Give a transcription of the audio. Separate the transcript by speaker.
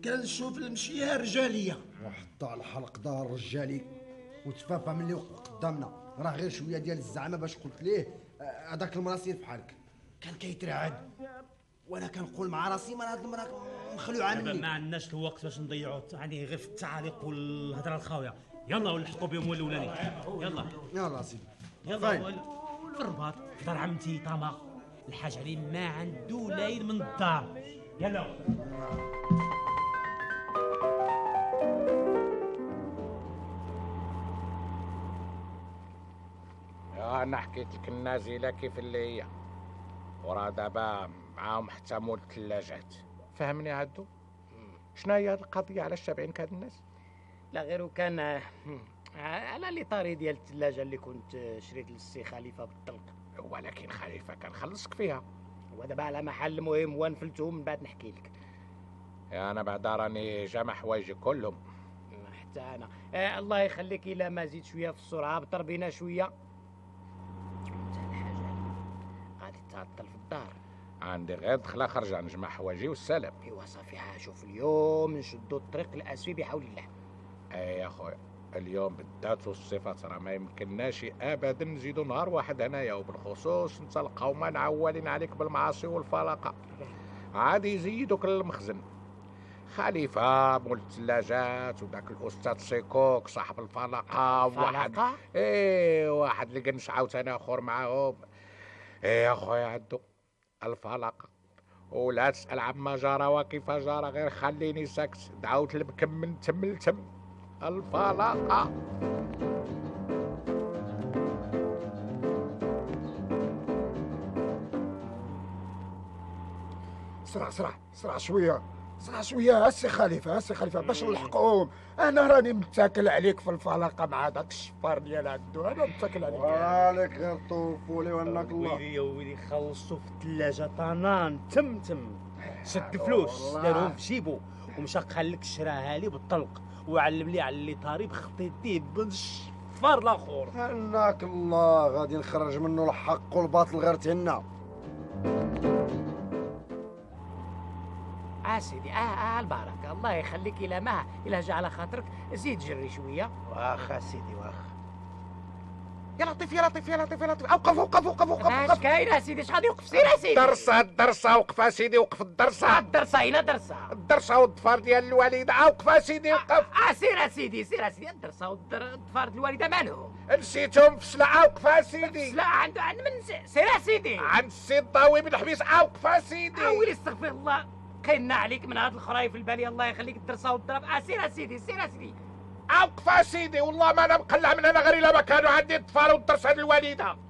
Speaker 1: كنشوف المشيه رجاليه.
Speaker 2: وحط على الحلق دار رجالي وتفافى من اللي وقف قدامنا، راه غير شويه ديال الزعامه باش قلت ليه هذاك المراسيل بحالك كان كيترعد، وانا كنقول مع راسي ما هاد المراه مخلوعه مني.
Speaker 3: ما عندناش الوقت باش نضيعوا يعني غير في التعاليق والهضره الخاويه. يلا ونلحقوا بهم هو الاولاني.
Speaker 2: يلا سيدي
Speaker 3: يلا في الرباط في دار عمتي طامه. الحاج علي ما عنده ليل من الدار. يلا
Speaker 4: انا حكيت لك النازله كيف اللي هي، وراه دابا معاهم حتى مول الثلاجات. فهمني عدو؟ شنو هي هاد القضيه؟ علاش تابعين هاد الناس؟
Speaker 5: لا غير كان على لي طاري ديال الثلاجه اللي كنت شريت للسي خليفه بالطلق.
Speaker 4: ولكن خليفه كان خلصك فيها.
Speaker 5: ودابا على محل مهم ونفلتو من بعد نحكي لك.
Speaker 4: انا بعدا راني جامع حوايجي كلهم.
Speaker 5: حتى انا الله يخليك الا ما زيد شويه في السرعه بطر بينا شويه. انت الحاجه غادي تعطل في الدار.
Speaker 4: عندي غير دخله خرجه نجمع حوايجي والسلام.
Speaker 5: ايوا صافي شوف اليوم نشدو الطريق الاسفي بحول الله.
Speaker 4: اي يا خويا اليوم بالذات والصفات راه ما يمكنناش ابدا نزيدو نهار واحد هنايا، وبالخصوص انت القومه معولين عليك بالمعاصي والفلاقه. عادي يزيدوك للمخزن. خليفه مول الثلاجات وداك الاستاذ سيكوك صاحب الفلاقه
Speaker 5: واحد
Speaker 4: واحد اللي كنش عاوتاني اخر معاهم. يا خويا عدو الفلاقه، ولا تسال عما جرى وكيف جرى، غير خليني ساكت. دعوت البكم من تم لتم. الفلاقه
Speaker 6: سرع شويه السي خليفه باش نلحقوهم. انا راني متاكل عليك في الفلاقه مع داك الشفار ديال عدو، انا متاكل عليك.
Speaker 2: وعليك غير طوفولي وناك الله.
Speaker 3: ويلي يا ويلي خلصوا في الثلاجه طنان تم شد فلوس دارهم في جيبو ومشى قال لك شراها لي بالطلق وعلم لي على اللي طاري بخطيتيه بن الشفار الاخر.
Speaker 2: هناك الله غادي نخرج منه الحق والباطل غير تهنا.
Speaker 5: سيدي البركه الله يخليك. الا جا على خاطرك زيد جري شويه.
Speaker 6: واخا سيدي واخا.
Speaker 4: يا لطيف اوقف.
Speaker 5: اش كاين سيدي؟ اش غادي يوقف؟ سير سيدي.
Speaker 4: الدرسه وقف سيدي، وقف الدرسه.
Speaker 5: الدرسه
Speaker 4: الدرسه والضفار ديال الوالده. اوقف سيدي وقف.
Speaker 5: سير سيدي. الدرسه والضفار ديال الوالده مالهم؟
Speaker 4: نسيتهم في السلعه. اوقف سيدي.
Speaker 5: لا عند من سير سيدي.
Speaker 4: عند السي الضاوي بن حبيس. اوقف سيدي.
Speaker 5: ويلي استغفر الله كايننا عليك من هاد الخرايف الباليه. الله يخليك الدرسه والضرب. سير سيدي.
Speaker 4: اوقف سيدي، والله ما انا مقلع من هنا غير الا ما كانوا عندي الطفال والدرسه الوالده.